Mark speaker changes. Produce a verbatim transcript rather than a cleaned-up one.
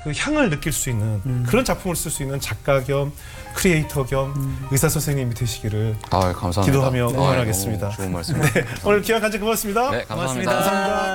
Speaker 1: 그 향을 느낄 수 있는
Speaker 2: 음.
Speaker 1: 그런 작품을 쓸 수 있는 작가 겸 크리에이터 겸
Speaker 2: 음.
Speaker 1: 의사 선생님이 되시기를
Speaker 3: 아, 감사합니다.
Speaker 1: 기도하며
Speaker 3: 네.
Speaker 1: 응원하겠습니다.
Speaker 3: 너무 좋은 말씀.
Speaker 1: 네, 오늘 귀한 간증 고맙습니다.
Speaker 3: 네, 감사합니다.
Speaker 2: 고맙습니다.